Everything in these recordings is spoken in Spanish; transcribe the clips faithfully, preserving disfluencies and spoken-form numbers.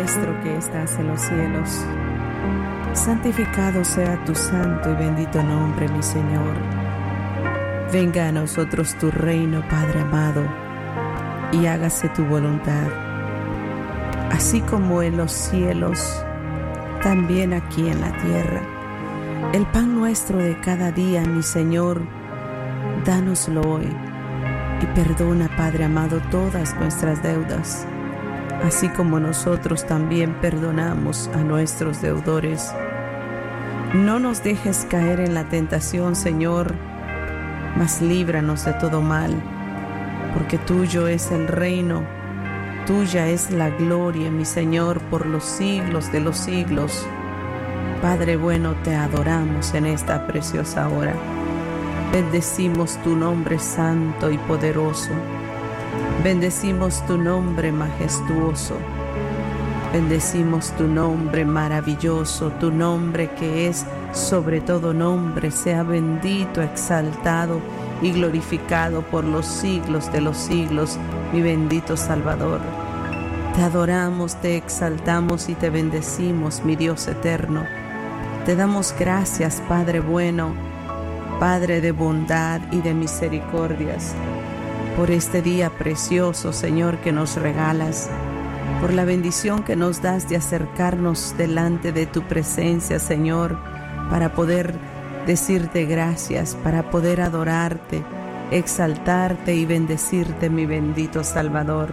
nuestro que estás en los cielos, santificado sea tu santo y bendito nombre, mi Señor. Venga a nosotros tu reino, Padre amado, y hágase tu voluntad, así como en los cielos, también aquí en la tierra. El pan nuestro de cada día, mi Señor, dánoslo hoy, y perdona, Padre amado, todas nuestras deudas, así como nosotros también perdonamos a nuestros deudores. No nos dejes caer en la tentación, Señor, mas líbranos de todo mal, porque tuyo es el reino, tuya es la gloria, mi Señor, por los siglos de los siglos. Padre bueno, te adoramos en esta preciosa hora. Bendecimos tu nombre santo y poderoso. Bendecimos tu nombre majestuoso. Bendecimos tu nombre maravilloso, tu nombre que es sobre todo nombre. Sea bendito, exaltado y glorificado por los siglos de los siglos, mi bendito Salvador. Te adoramos, te exaltamos y te bendecimos, mi Dios eterno. Te damos gracias, Padre bueno, Padre de bondad y de misericordias, por este día precioso, Señor, que nos regalas, por la bendición que nos das de acercarnos delante de tu presencia, Señor, para poder decirte gracias, para poder adorarte, exaltarte y bendecirte, mi bendito Salvador.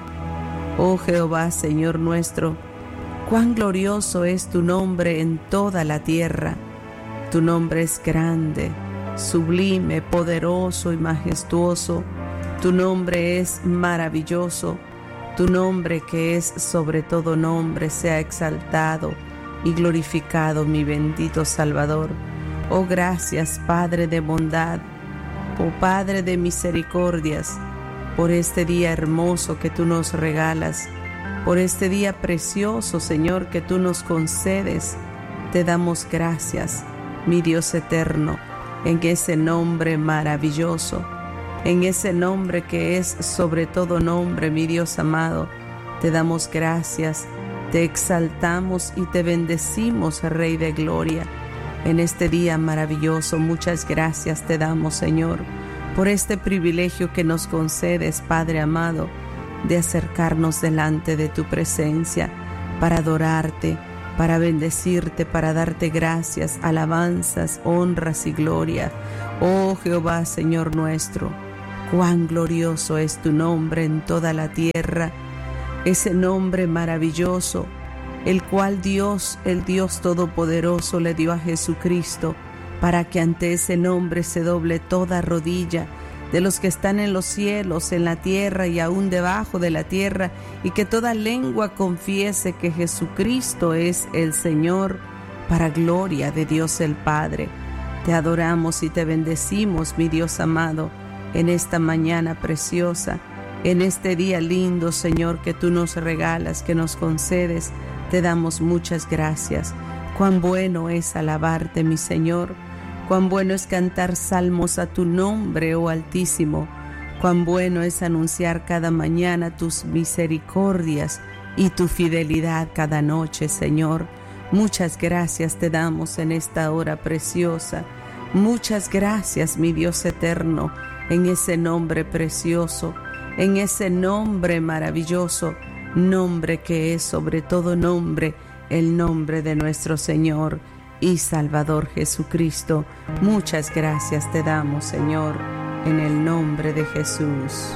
Oh Jehová, Señor nuestro, cuán glorioso es tu nombre en toda la tierra. Tu nombre es grande, sublime, poderoso y majestuoso. Tu nombre es maravilloso. Tu nombre, que es sobre todo nombre, sea exaltado y glorificado, mi bendito Salvador. Oh, gracias, Padre de bondad, oh Padre de misericordias, por este día hermoso que tú nos regalas, por este día precioso, Señor, que tú nos concedes. Te damos gracias, mi Dios eterno, en ese nombre maravilloso, en ese nombre que es sobre todo nombre, mi Dios amado. Te damos gracias, te exaltamos y te bendecimos, Rey de gloria. En este día maravilloso, muchas gracias te damos, Señor, por este privilegio que nos concedes, Padre amado, de acercarnos delante de tu presencia para adorarte, para bendecirte, para darte gracias, alabanzas, honras y gloria. Oh Jehová, Señor nuestro, cuán glorioso es tu nombre en toda la tierra, ese nombre maravilloso, el cual Dios, el Dios Todopoderoso, le dio a Jesucristo, para que ante ese nombre se doble toda rodilla de los que están en los cielos, en la tierra y aún debajo de la tierra, y que toda lengua confiese que Jesucristo es el Señor, para gloria de Dios el Padre. Te adoramos y te bendecimos, mi Dios amado, en esta mañana preciosa, en este día lindo, Señor, que tú nos regalas, que nos concedes. Te damos muchas gracias. Cuán bueno es alabarte, mi Señor. Cuán bueno es cantar salmos a tu nombre, oh Altísimo. Cuán bueno es anunciar cada mañana tus misericordias y tu fidelidad cada noche, Señor. Muchas gracias te damos en esta hora preciosa. Muchas gracias, mi Dios eterno, en ese nombre precioso, en ese nombre maravilloso, nombre que es sobre todo nombre, el nombre de nuestro Señor y Salvador Jesucristo. Muchas gracias te damos, Señor, en el nombre de Jesús.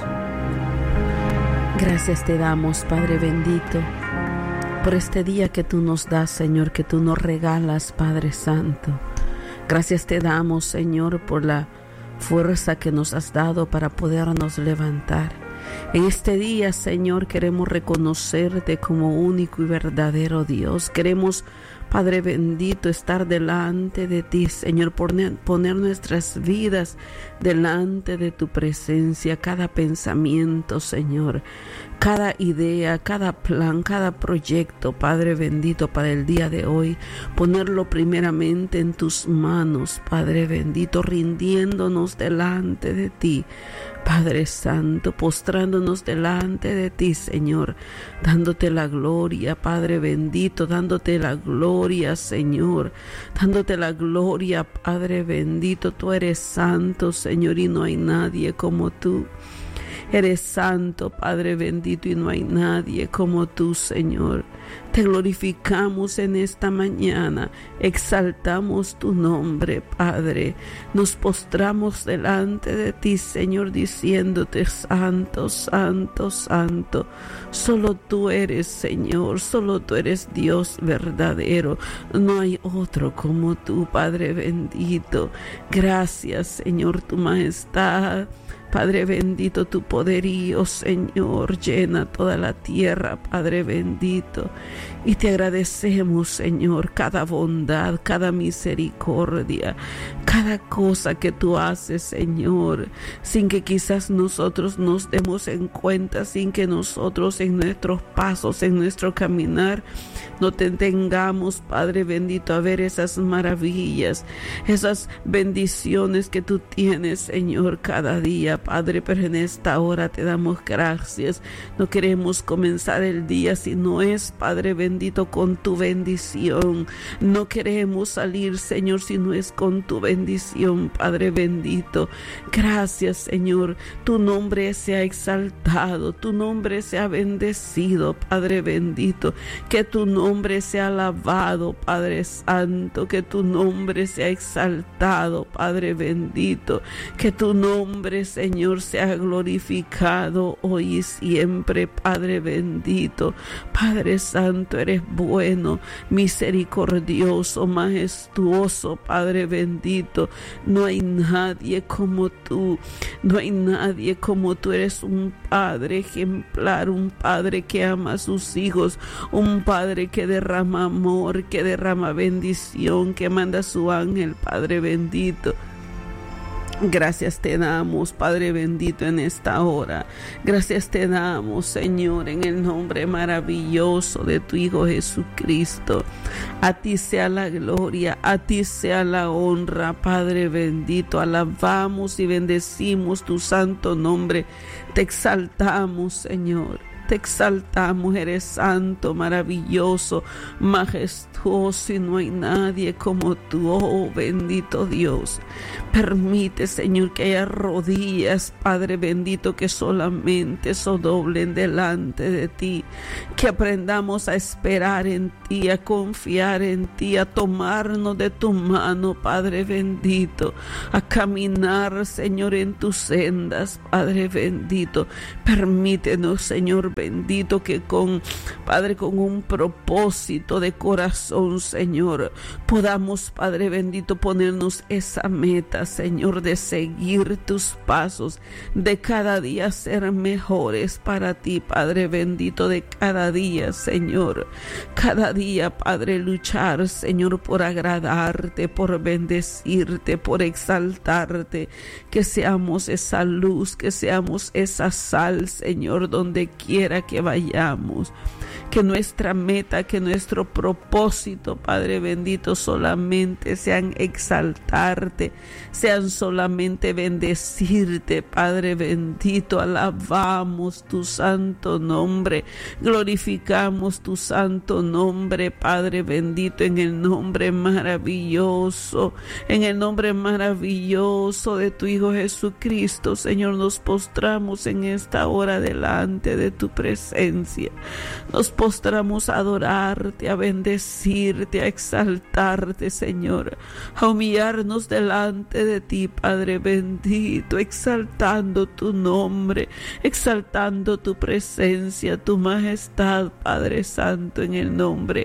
Gracias te damos, Padre bendito, por este día que tú nos das, Señor, que tú nos regalas, Padre Santo. Gracias te damos, Señor, por la fuerza que nos has dado para podernos levantar. En este día, Señor, queremos reconocerte como único y verdadero Dios. Queremos Padre bendito, estar delante de ti, Señor, poner, poner nuestras vidas delante de tu presencia, cada pensamiento, Señor, cada idea, cada plan, cada proyecto, Padre bendito, para el día de hoy, ponerlo primeramente en tus manos, Padre bendito, rindiéndonos delante de ti, Padre Santo, postrándonos delante de ti, Señor, dándote la gloria, Padre bendito, dándote la gloria, Señor, dándote la gloria, Padre bendito. Tú eres santo, Señor, y no hay nadie como tú. Eres santo, Padre bendito, y no hay nadie como tú, Señor. Te glorificamos en esta mañana, exaltamos tu nombre, Padre. Nos postramos delante de ti, Señor, diciéndote: santo, santo, santo. Solo tú eres, Señor, solo tú eres Dios verdadero. No hay otro como tú, Padre bendito. Gracias, Señor, tu majestad. Padre bendito, tu poderío, Señor, llena toda la tierra, Padre bendito. Y te agradecemos, Señor, cada bondad, cada misericordia, cada cosa que tú haces, Señor, sin que quizás nosotros nos demos en cuenta, sin que nosotros en nuestros pasos, en nuestro caminar, no te tengamos, Padre bendito, a ver esas maravillas, esas bendiciones que tú tienes, Señor, cada día, Padre. Pero en esta hora te damos gracias. No queremos comenzar el día si no es, Padre bendito, con tu bendición. No queremos salir, Señor, si no es con tu bendición, Padre bendito. Gracias, Señor. Tu nombre sea exaltado, tu nombre sea bendecido, Padre bendito. Que tu nombre sea alabado, Padre santo. Que tu nombre sea exaltado, Padre bendito. Que tu nombre, Señor, Señor, sea glorificado hoy y siempre, Padre bendito. Padre santo, eres bueno, misericordioso, majestuoso, Padre bendito. No hay nadie como tú, no hay nadie como tú. Eres un Padre ejemplar, un Padre que ama a sus hijos, un Padre que derrama amor, que derrama bendición, que manda a su ángel, Padre bendito. Gracias te damos, Padre bendito, en esta hora. Gracias te damos, Señor, en el nombre maravilloso de tu Hijo Jesucristo. A ti sea la gloria, a ti sea la honra, Padre bendito. Alabamos y bendecimos tu santo nombre. Te exaltamos, Señor. Te exaltamos, eres santo, maravilloso, majestuoso, y no hay nadie como tú, oh bendito Dios. Permite, Señor, que haya rodillas, Padre bendito, que solamente se doblen delante de ti, que aprendamos a esperar en ti, a confiar en ti, a tomarnos de tu mano, Padre bendito, a caminar, Señor, en tus sendas, Padre bendito. Permítenos, Señor bendito, que con, Padre, con un propósito de corazón, Señor, podamos, Padre bendito, ponernos esa meta, Señor, de seguir tus pasos, de cada día ser mejores para ti, Padre bendito, de cada día, Señor, cada día, Padre, luchar, Señor, por agradarte, por bendecirte, por exaltarte, que seamos esa luz, que seamos esa sal, Señor, donde quiera que vayamos. Que nuestra meta, que nuestro propósito, Padre bendito, solamente sean exaltarte, sean solamente bendecirte, Padre bendito. Alabamos tu santo nombre, glorificamos tu santo nombre, Padre bendito, en el nombre maravilloso, en el nombre maravilloso de tu Hijo Jesucristo. Señor, nos postramos en esta hora delante de tu presencia. Nos postramos a adorarte, a bendecirte, a exaltarte, Señor, a humillarnos delante de ti, Padre bendito, exaltando tu nombre, exaltando tu presencia, tu majestad, Padre santo, en el nombre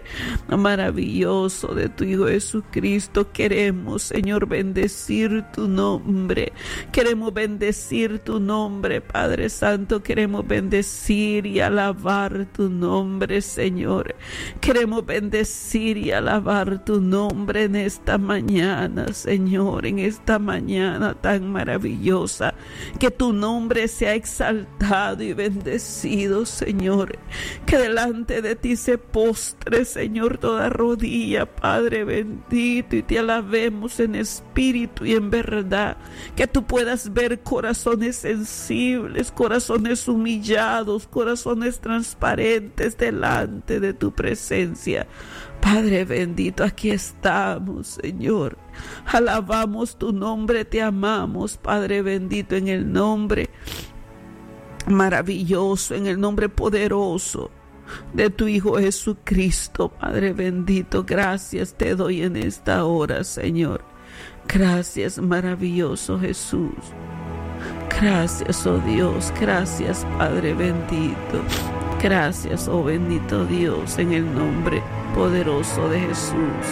maravilloso de tu Hijo Jesucristo. Queremos, Señor, bendecir tu nombre, queremos bendecir tu nombre, Padre santo, queremos bendecir y alabar tu nombre. nombre, Señor. Queremos bendecir y alabar tu nombre en esta mañana, Señor, en esta mañana tan maravillosa. Que tu nombre sea exaltado y bendecido, Señor. Que delante de ti se postre, Señor, toda rodilla, Padre bendito, y te alabemos en espíritu y en verdad. Que tú puedas ver corazones sensibles, corazones humillados, corazones transparentes delante de tu presencia. Padre bendito, aquí estamos, Señor. Alabamos tu nombre, te amamos, Padre bendito, en el nombre maravilloso, en el nombre poderoso de tu Hijo Jesucristo. Padre bendito, gracias te doy en esta hora, Señor. Gracias, maravilloso Jesús. Gracias, oh Dios. Gracias, Padre bendito. Gracias, oh bendito Dios, en el nombre poderoso de Jesús.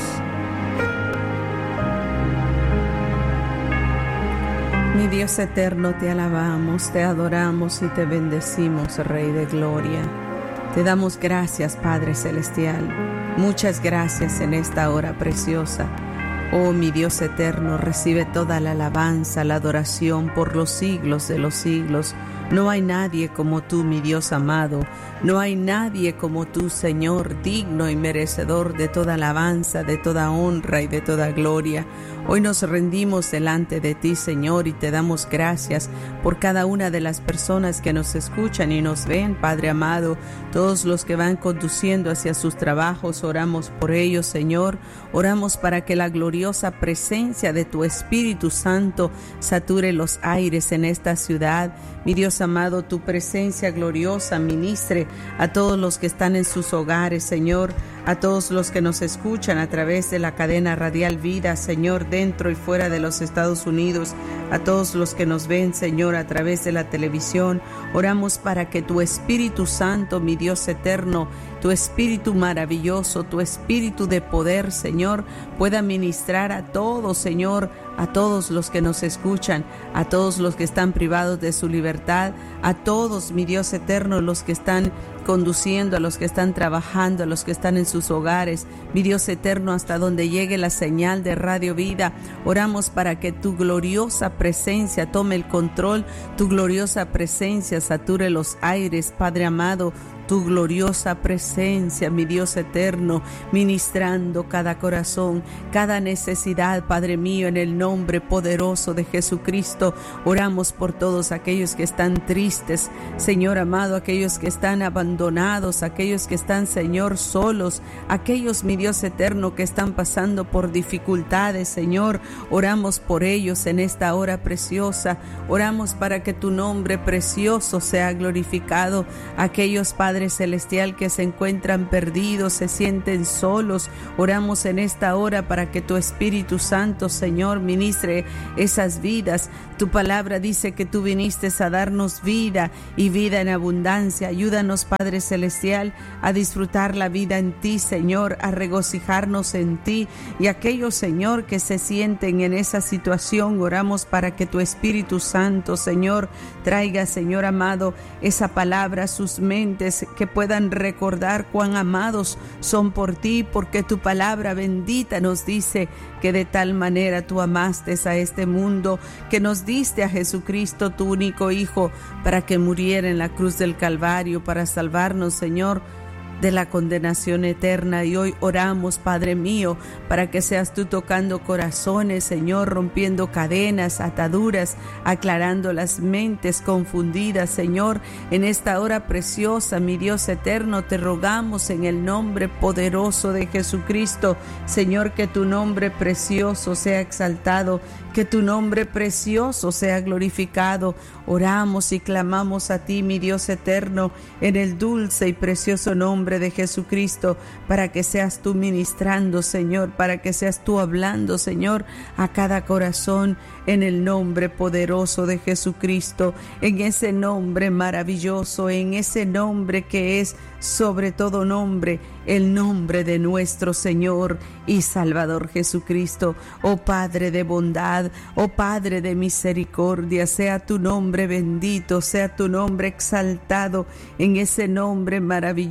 Mi Dios eterno, te alabamos, te adoramos y te bendecimos, Rey de Gloria. Te damos gracias, Padre Celestial. Muchas gracias en esta hora preciosa. Oh, mi Dios eterno, recibe toda la alabanza, la adoración por los siglos de los siglos. No hay nadie como tú, mi Dios amado. No hay nadie como tú, Señor, digno y merecedor de toda alabanza, de toda honra y de toda gloria. Hoy nos rendimos delante de ti, Señor, y te damos gracias por cada una de las personas que nos escuchan y nos ven, Padre amado. Todos los que van conduciendo hacia sus trabajos, oramos por ellos, Señor. Oramos para que la gloriosa presencia de tu Espíritu Santo sature los aires en esta ciudad. Mi Dios amado, tu presencia gloriosa ministre a todos los que están en sus hogares, Señor, a todos los que nos escuchan a través de la cadena radial Vida, Señor, dentro y fuera de los Estados Unidos, a todos los que nos ven, Señor, a través de la televisión. Oramos para que tu Espíritu Santo, mi Dios eterno, tu Espíritu maravilloso, tu Espíritu de poder, Señor, pueda ministrar a todos, Señor, a todos los que nos escuchan, a todos los que están privados de su libertad, a todos, mi Dios eterno, los que están conduciendo, a los que están trabajando, a los que están en sus hogares, mi Dios eterno, hasta donde llegue la señal de Radio Vida. Oramos para que tu gloriosa presencia tome el control, tu gloriosa presencia sature los aires, Padre amado. Tu gloriosa presencia, mi Dios eterno, ministrando cada corazón, cada necesidad, Padre mío, en el nombre poderoso de Jesucristo. Oramos por todos aquellos que están tristes, Señor amado, aquellos que están abandonados, aquellos que están, Señor, solos, aquellos, mi Dios eterno, que están pasando por dificultades, Señor. Oramos por ellos en esta hora preciosa. Oramos para que tu nombre precioso sea glorificado. Aquellos, Padre Padre Celestial, que se encuentran perdidos, se sienten solos. Oramos en esta hora para que tu Espíritu Santo, Señor, ministre esas vidas. Tu palabra dice que tú viniste a darnos vida y vida en abundancia. Ayúdanos, Padre Celestial, a disfrutar la vida en ti, Señor, a regocijarnos en ti. Y aquellos, Señor, que se sienten en esa situación, oramos para que tu Espíritu Santo, Señor, traiga, Señor amado, esa palabra a sus mentes, que puedan recordar cuán amados son por ti, porque tu palabra bendita nos dice que de tal manera tú amaste a este mundo, que nos diste a Jesucristo, tu único Hijo, para que muriera en la cruz del Calvario, para salvarnos, Señor, de la condenación eterna. Y hoy oramos, Padre mío, para que seas tú tocando corazones, Señor, rompiendo cadenas, ataduras, aclarando las mentes confundidas, Señor. En esta hora preciosa, mi Dios eterno, te rogamos en el nombre poderoso de Jesucristo, Señor, que tu nombre precioso sea exaltado, que tu nombre precioso sea glorificado. Oramos y clamamos a ti, mi Dios eterno, en el dulce y precioso nombre de Jesucristo, para que seas tú ministrando, Señor, para que seas tú hablando, Señor, a cada corazón, en el nombre poderoso de Jesucristo, en ese nombre maravilloso, en ese nombre que es sobre todo nombre, el nombre de nuestro Señor y Salvador Jesucristo. Oh Padre de bondad, oh Padre de misericordia, sea tu nombre bendito, sea tu nombre exaltado, en ese nombre maravilloso,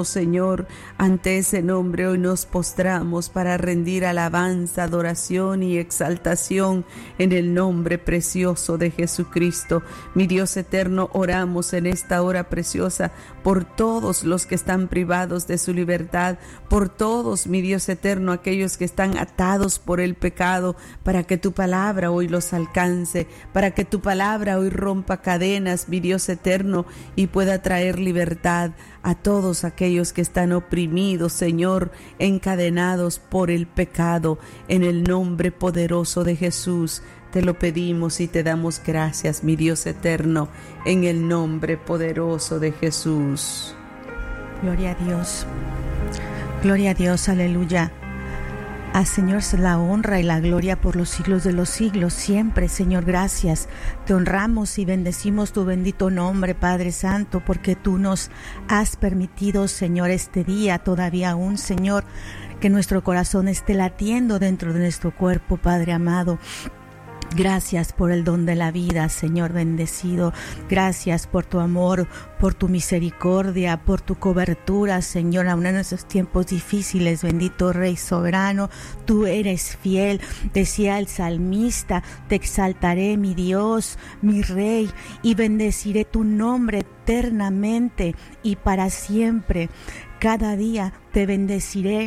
precioso, Señor. Ante ese nombre hoy nos postramos para rendir alabanza, adoración y exaltación en el nombre precioso de Jesucristo. Mi Dios eterno, oramos en esta hora preciosa por todos los que están privados de su libertad, por todos, mi Dios eterno, aquellos que están atados por el pecado, para que tu palabra hoy los alcance, para que tu palabra hoy rompa cadenas, mi Dios eterno, y pueda traer libertad a todos aquellos que están oprimidos, Señor, encadenados por el pecado. En el nombre poderoso de Jesús te lo pedimos y te damos gracias, mi Dios eterno, en el nombre poderoso de Jesús. Gloria a Dios, gloria a Dios, aleluya. Al Señor es la honra y la gloria por los siglos de los siglos, siempre, Señor, gracias. Te honramos y bendecimos tu bendito nombre, Padre Santo, porque tú nos has permitido, Señor, este día todavía aún, Señor, que nuestro corazón esté latiendo dentro de nuestro cuerpo, Padre amado. Gracias por el don de la vida, Señor bendecido. Gracias por tu amor, por tu misericordia, por tu cobertura, Señor, aún en esos tiempos difíciles. Bendito Rey soberano, tú eres fiel. Decía el salmista: te exaltaré, mi Dios, mi Rey, y bendeciré tu nombre eternamente y para siempre. Cada día te bendeciré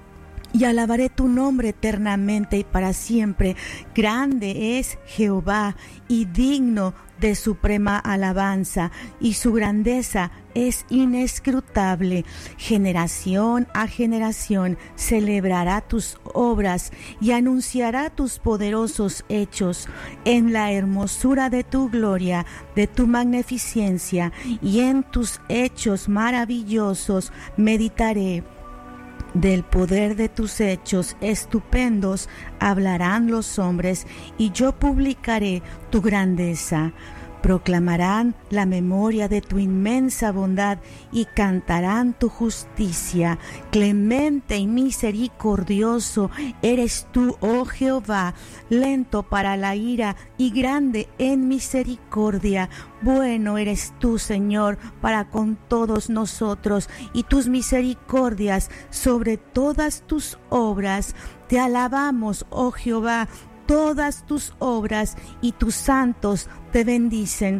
y alabaré tu nombre eternamente y para siempre. Grande es Jehová y digno de suprema alabanza, y su grandeza es inescrutable. Generación a generación celebrará tus obras y anunciará tus poderosos hechos. En la hermosura de tu gloria, de tu magnificencia, y en tus hechos maravillosos meditaré. Del poder de tus hechos estupendos hablarán los hombres, y yo publicaré tu grandeza. Proclamarán la memoria de tu inmensa bondad y cantarán tu justicia. Clemente y misericordioso eres tú, oh Jehová, lento para la ira y grande en misericordia. Bueno eres tú, Señor, para con todos nosotros, y tus misericordias sobre todas tus obras. Te alabamos, oh Jehová, todas tus obras, y tus santos te bendicen.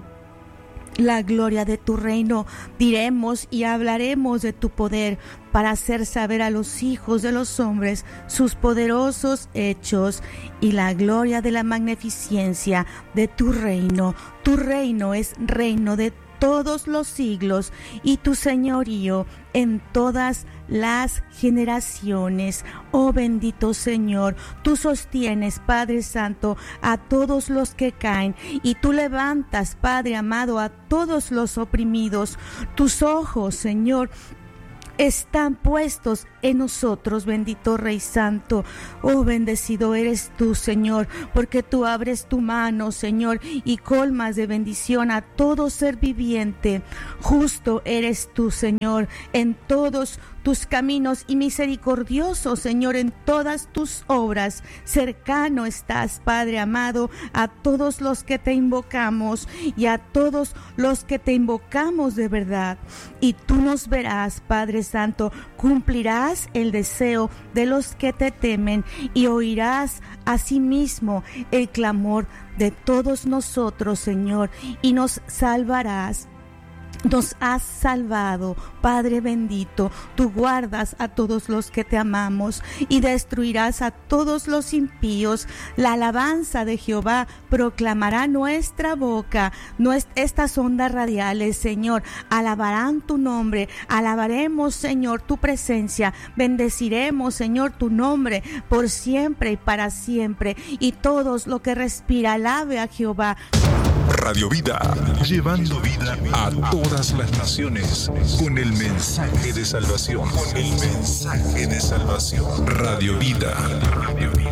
La gloria de tu reino diremos y hablaremos de tu poder, para hacer saber a los hijos de los hombres sus poderosos hechos, y la gloria de la magnificencia de tu reino. Tu reino es reino de todos los siglos, y tu señorío en todas las generaciones. Oh bendito Señor, tú sostienes, Padre Santo, a todos los que caen, y tú levantas, Padre amado, a todos los oprimidos. Tus ojos, Señor, están puestos en nosotros, bendito Rey Santo. Oh, bendecido eres tú, Señor, porque tú abres tu mano, Señor, y colmas de bendición a todo ser viviente. Justo eres tú, Señor, en todos tus caminos, y misericordioso, Señor, en todas tus obras. Cercano estás, Padre amado, a todos los que te invocamos, y a todos los que te invocamos de verdad. Y tú nos verás, Padre Santo, cumplirás el deseo de los que te temen, y oirás asimismo el clamor de todos nosotros, Señor, y nos salvarás. Nos has salvado, Padre bendito. Tú guardas a todos los que te amamos, y destruirás a todos los impíos. La alabanza de Jehová proclamará nuestra boca. Estas ondas radiales, Señor, alabarán tu nombre. Alabaremos, Señor, tu presencia. Bendeciremos, Señor, tu nombre por siempre y para siempre. Y todos lo que respira, alabe a Jehová. Radio Vida, llevando vida a todas las naciones con el mensaje de salvación. Con el mensaje de salvación. Radio Vida. Radio Vida.